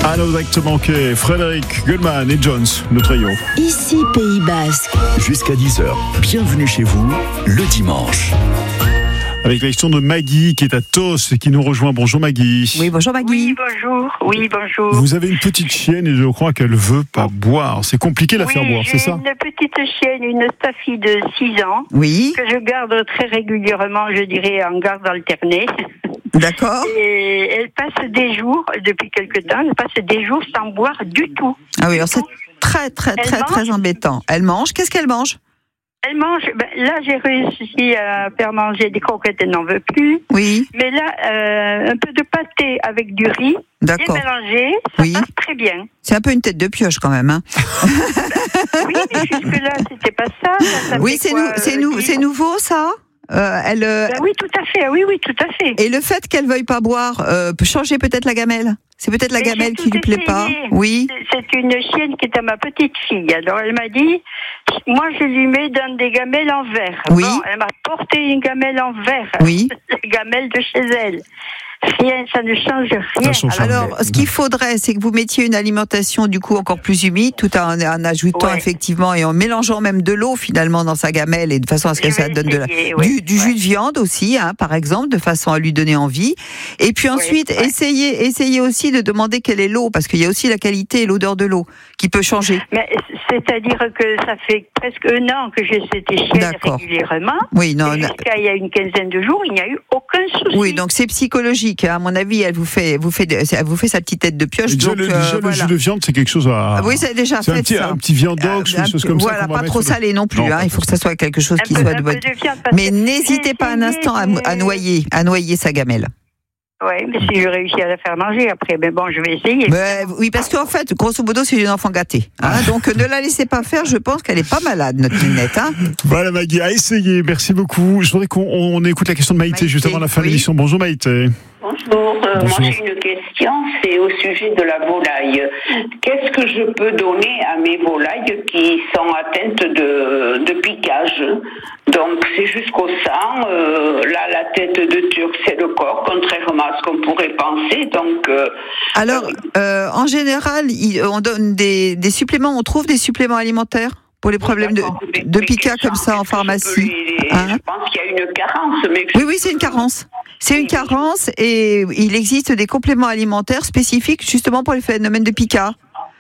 Alors exactement que Frédéric, Goldman et Jones, le trio. Ici Pays Basque. Jusqu'à 10h, bienvenue chez vous, le dimanche. Avec la question de Maggie qui est à Tos et qui nous rejoint. Bonjour Maggie. Oui, bonjour Maggie. Oui, bonjour. Oui, bonjour. Vous avez une petite chienne et je crois qu'elle veut pas boire. C'est compliqué de la faire boire, c'est ça? Une petite chienne, une Staffy de 6 ans. Oui. Que je garde très régulièrement, je dirais, en garde alternée. D'accord. Et elle passe des jours, depuis quelque temps, elle passe des jours sans boire du tout. Ah oui, alors c'est très embêtant. Elle mange, qu'est-ce qu'elle mange? Elle mange, là j'ai réussi à faire manger des croquettes, elle n'en veut plus. Oui. Mais là, un peu de pâté avec du riz, bien D'accord. mélangé, ça passe très bien. C'est un peu une tête de pioche quand même. Hein. Oui, mais jusque-là, c'était pas ça. Ça oui, c'est nouveau ça. Oui, tout à fait. Oui, tout à fait. Et le fait qu'elle veuille pas boire peut changer peut-être la gamelle. C'est peut-être la gamelle qui lui plaît pas. Oui. C'est une chienne qui est à ma petite fille. Alors elle m'a dit, moi je lui mets dans des gamelles en verre. Oui. Bon, elle m'a porté une gamelle en verre. Oui. La gamelle de chez elle. Rien, ça ne change rien. Alors, ce qu'il faudrait, c'est que vous mettiez une alimentation du coup encore plus humide, tout en ajoutant effectivement et en mélangeant même de l'eau finalement dans sa gamelle et de façon à ce que ça donne du jus de viande aussi, hein, par exemple, de façon à lui donner envie. Et puis ensuite, essayez aussi de demander quelle est l'eau, parce qu'il y a aussi la qualité et l'odeur de l'eau qui peut changer. Mais c'est-à-dire que ça fait presque 1 an que j'ai cette chienne régulièrement. Oui, non. Jusqu'à il y a une quinzaine de jours, il n'y a eu aucun souci. Oui, donc c'est psychologique. À mon avis, elle vous fait sa petite tête de pioche. Déjà, le jus de viande, c'est quelque chose à. Oui, c'est déjà fait. C'est un petit viandox ou des choses comme ça. Voilà, pas trop salé non plus. Il faut que ça soit quelque chose qui soit de bonne. Mais n'hésitez pas un instant à noyer sa gamelle. Oui, mais si je réussis à la faire manger après, bon, je vais essayer. Oui, parce qu'en fait, grosso modo, c'est une enfant gâtée. Hein, donc, ne la laissez pas faire, je pense qu'elle est pas malade, notre Ninette. Hein. Voilà, Maggie, à essayer. Merci beaucoup. Je voudrais qu'on écoute la question de Maïté juste avant la fin de l'émission. Bonjour Maïté. Bonjour. Moi j'ai une question, c'est au sujet de la volaille. Qu'est-ce que je peux donner à mes volailles qui sont atteintes de piquage? Donc c'est jusqu'au sang, là la tête de turc c'est le corps, contrairement à ce qu'on pourrait penser. Donc alors en général on donne des suppléments, on trouve des suppléments alimentaires pour les problèmes de piqûres comme ça en pharmacie. Je pense qu'il y a une carence. Oui, c'est une carence. C'est une carence et il existe des compléments alimentaires spécifiques justement pour les phénomènes de piqûres.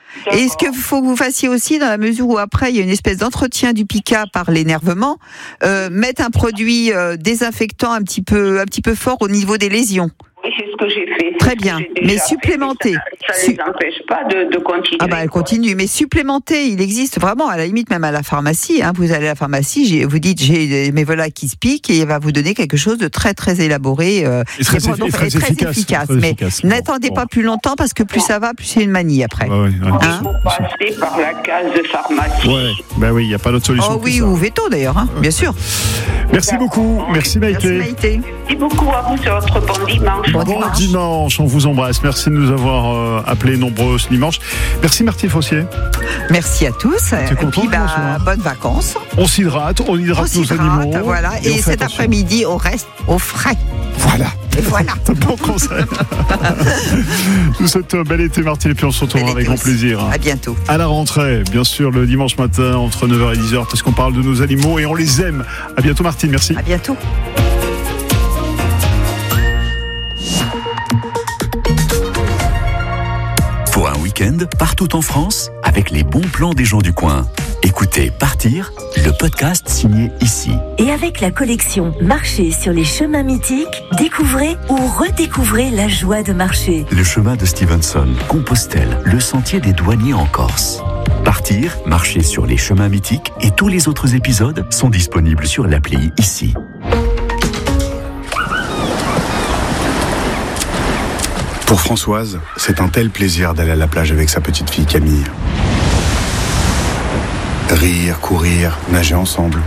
Et ce qu'il faut que vous fassiez aussi, dans la mesure où après il y a une espèce d'entretien du pica par l'énervement, mettre un produit désinfectant un petit peu fort au niveau des lésions. Oui, c'est ce que j'ai fait. Très bien, mais supplémenter. Ça ne les empêche pas de continuer. Ah elle continue, mais supplémenter, il existe vraiment, à la limite même à la pharmacie. Hein, vous allez à la pharmacie, vous dites j'ai mes volailles qui se piquent et il va vous donner quelque chose de très très élaboré et très efficace. Mais n'attendez pas plus longtemps parce que plus ça va, plus c'est une manie après. Il faut passer par la case de pharmacie. Oui, il n'y a pas d'autre solution. Oh oui, ou veto d'ailleurs, hein, bien sûr. Merci beaucoup, merci Maïté. Merci beaucoup à vous sur votre bon dimanche. Bon dimanche, on vous embrasse. Merci de nous avoir appelés nombreux ce dimanche. Merci Martine Fossier. Merci à tous. Et puis bonnes vacances. On s'hydrate, on hydrate nos animaux. Voilà. Et cet après-midi, on reste au frais. Voilà. Et voilà. Bon conseil. Je vous souhaite un bel été Martine et puis on se retrouvera avec grand plaisir. À bientôt. À la rentrée, bien sûr, le dimanche matin entre 9h et 10h parce qu'on parle de nos animaux et on les aime. À bientôt Martine, merci. À bientôt. Pour un week-end, partout en France, avec les bons plans des gens du coin. Écoutez Partir, le podcast signé ici. Et avec la collection Marcher sur les chemins mythiques, découvrez ou redécouvrez la joie de marcher. Le chemin de Stevenson, Compostelle, le sentier des douaniers en Corse. Partir, marcher sur les chemins mythiques et tous les autres épisodes sont disponibles sur l'appli ici. Pour Françoise, c'est un tel plaisir d'aller à la plage avec sa petite fille Camille. Rire, courir, nager ensemble.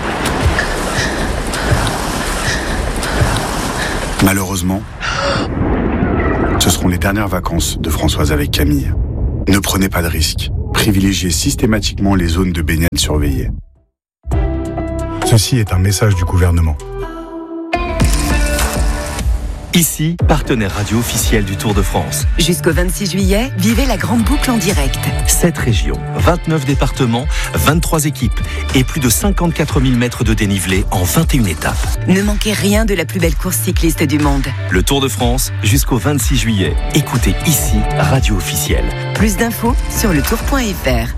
Malheureusement, ce seront les dernières vacances de Françoise avec Camille. Ne prenez pas de risques. Privilégiez systématiquement les zones de baignade surveillées. Ceci est un message du gouvernement. Ici, partenaire radio officiel du Tour de France. Jusqu'au 26 juillet, vivez la grande boucle en direct. 7 régions, 29 départements, 23 équipes et plus de 54 000 mètres de dénivelé en 21 étapes. Ne manquez rien de la plus belle course cycliste du monde. Le Tour de France, jusqu'au 26 juillet. Écoutez ici, radio officielle. Plus d'infos sur letour.fr.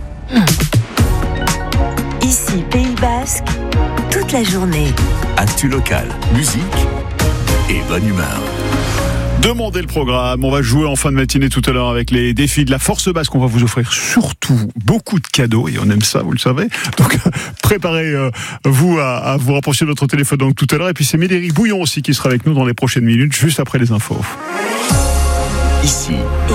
Ici, Pays Basque, toute la journée. Actu local, musique et bonne humeur. Demandez le programme, on va jouer en fin de matinée tout à l'heure avec les défis de la Force Basque. On va vous offrir surtout beaucoup de cadeaux et on aime ça, vous le savez. Donc préparez-vous à vous rapprocher de votre téléphone donc tout à l'heure. Et puis c'est Médéric Bouillon aussi qui sera avec nous dans les prochaines minutes, juste après les infos. Ici,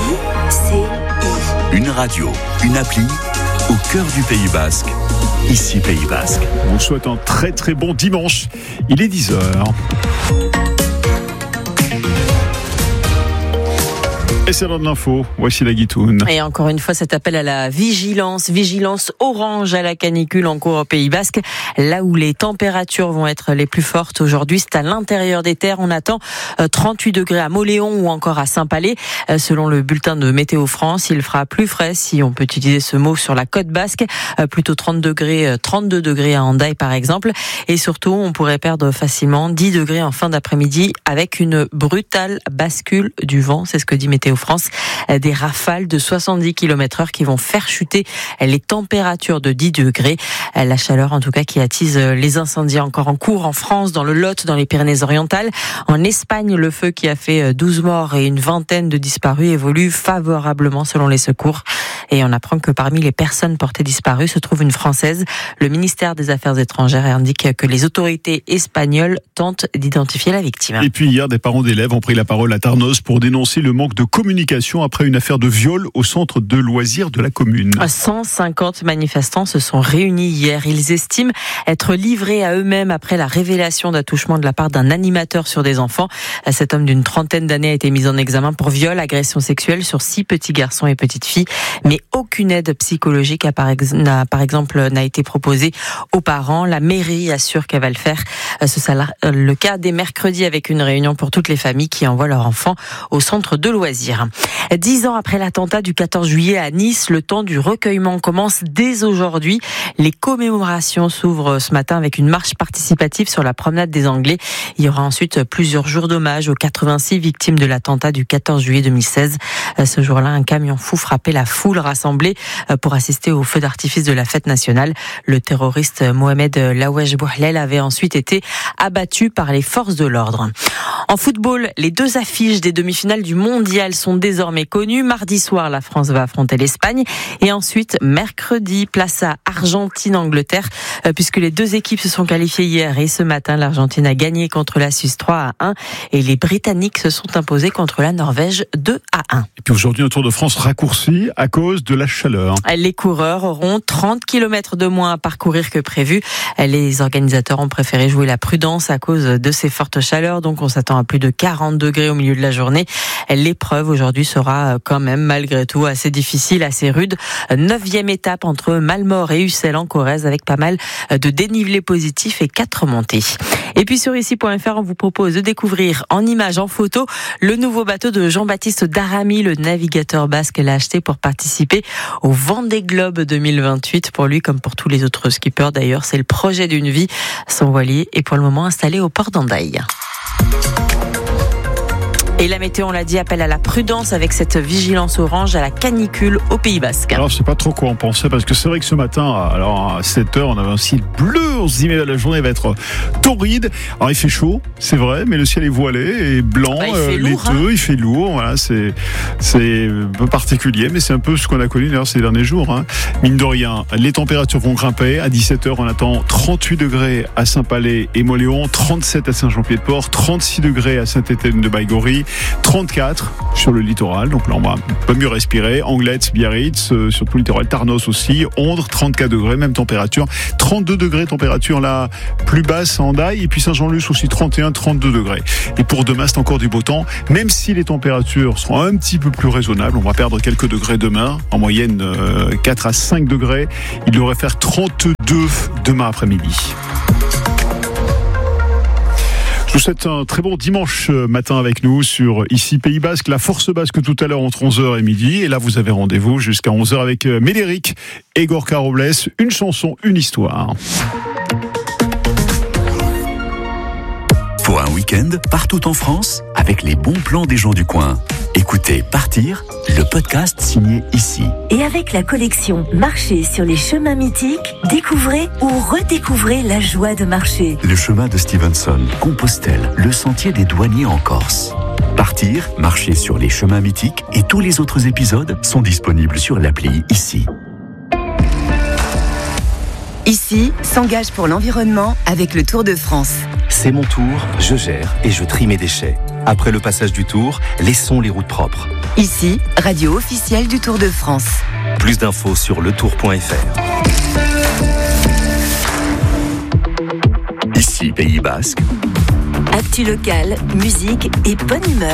une radio, une appli au cœur du Pays Basque. Ici, Pays Basque. On vous souhaite un très très bon dimanche. Il est 10h. Et c'est l'heure de l'info, voici la guitoune. Et encore une fois, cet appel à la vigilance orange à la canicule en cours au Pays Basque. Là où les températures vont être les plus fortes aujourd'hui, c'est à l'intérieur des terres. On attend 38 degrés à Mauléon ou encore à Saint-Palais. Selon le bulletin de Météo France, il fera plus frais, si on peut utiliser ce mot, sur la côte basque. Plutôt 32 degrés à Hendaye par exemple. Et surtout, on pourrait perdre facilement 10 degrés en fin d'après-midi avec une brutale bascule du vent. C'est ce que dit Météo France, des rafales de 70 km/h qui vont faire chuter les températures de 10 degrés. La chaleur en tout cas qui attise les incendies encore en cours en France, dans le Lot, dans les Pyrénées-Orientales. En Espagne, le feu qui a fait 12 morts et une vingtaine de disparus évolue favorablement selon les secours. Et on apprend que parmi les personnes portées disparues se trouve une Française. Le ministère des Affaires étrangères indique que les autorités espagnoles tentent d'identifier la victime. Et puis hier, des parents d'élèves ont pris la parole à Tarnos pour dénoncer le manque de communication après une affaire de viol au centre de loisirs de la commune. 150 manifestants se sont réunis hier. Ils estiment être livrés à eux-mêmes après la révélation d'attouchement de la part d'un animateur sur des enfants. Cet homme d'une trentaine d'années a été mis en examen pour viol, agression sexuelle sur 6 petits garçons et petites filles. Mais aucune aide psychologique n'a été proposée aux parents. La mairie assure qu'elle va le faire. Ce sera le cas dès mercredi avec une réunion pour toutes les familles qui envoient leurs enfants au centre de loisirs. 10 ans après l'attentat du 14 juillet à Nice, le temps du recueillement commence dès aujourd'hui. Les commémorations s'ouvrent ce matin avec une marche participative sur la promenade des Anglais. Il y aura ensuite plusieurs jours d'hommage aux 86 victimes de l'attentat du 14 juillet 2016. Ce jour-là, un camion fou frappait la foule rassemblée pour assister au feu d'artifice de la fête nationale. Le terroriste Mohamed Laouej Bouhlel avait ensuite été abattu par les forces de l'ordre. En football, les 2 affiches des demi-finales du mondial sont désormais connues. Mardi soir, la France va affronter l'Espagne. Et ensuite, mercredi, place à Argentine-Angleterre, puisque les 2 équipes se sont qualifiées hier. Et ce matin, l'Argentine a gagné contre la Suisse 3-1. Et les Britanniques se sont imposés contre la Norvège 2-1. Et puis aujourd'hui, un Tour de France raccourci à cause de la chaleur. Les coureurs auront 30 km de moins à parcourir que prévu. Les organisateurs ont préféré jouer la prudence à cause de ces fortes chaleurs. Donc on s'attend à plus de 40 degrés au milieu de la journée. L'épreuve aujourd'hui sera quand même malgré tout assez difficile, assez rude. 9e étape entre Malmort et Ussel en Corrèze avec pas mal de dénivelé positif et 4 montées. Et puis sur ici.fr, on vous propose de découvrir en images, en photo, le nouveau bateau de Jean-Baptiste Daramy, le navigateur basque, l'a acheté pour participer au Vendée Globe 2028. Pour lui, comme pour tous les autres skippers d'ailleurs, c'est le projet d'une vie. Son voilier est pour le moment installé au port d'Hendaye. Et la météo, on l'a dit, appelle à la prudence avec cette vigilance orange à la canicule au Pays Basque. Alors, je sais pas trop quoi en penser, parce que c'est vrai que ce matin, alors à 7h, on avait un ciel bleu. On se dit, mais la journée va être torride. Alors, il fait chaud, c'est vrai, mais le ciel est voilé et blanc, laiteux, il fait lourd. Voilà, c'est un peu particulier, mais c'est un peu ce qu'on a connu d'ailleurs ces derniers jours. Hein. Mine de rien, les températures vont grimper. À 17h, on attend 38 degrés à Saint-Palais et Mauléon, 37 à Saint-Jean-Pied-de-Port, 36 degrés à Saint-Étienne de Baïgorry, 34 sur le littoral, donc là on va un peu mieux respirer. Anglet, Biarritz, sur tout le littoral, Tarnos aussi, Ondre, 34 degrés, même température, 32 degrés température la plus basse en Hendaye, et puis Saint-Jean-Luz aussi 31, 32 degrés. Et pour demain, c'est encore du beau temps, même si les températures seront un petit peu plus raisonnables, on va perdre quelques degrés demain, en moyenne 4 à 5 degrés, il devrait faire 32 demain après-midi. Je vous souhaite un très bon dimanche matin avec nous sur ici Pays Basque, la Force Basque tout à l'heure entre 11h et midi. Et là, vous avez rendez-vous jusqu'à 11h avec Médéric et Gorka Robles. Une chanson, une histoire. Pour un week-end, partout en France, avec les bons plans des gens du coin. Écoutez Partir, le podcast signé ici. Et avec la collection Marcher sur les chemins mythiques, découvrez ou redécouvrez la joie de marcher. Le chemin de Stevenson, Compostelle, le sentier des douaniers en Corse. Partir, marcher sur les chemins mythiques et tous les autres épisodes sont disponibles sur l'appli ici. Ici, s'engage pour l'environnement avec le Tour de France. C'est mon tour, je gère et je trie mes déchets. Après le passage du Tour, laissons les routes propres. Ici, radio officielle du Tour de France. Plus d'infos sur letour.fr. Ici Pays Basque. Actu locale, musique et bonne humeur.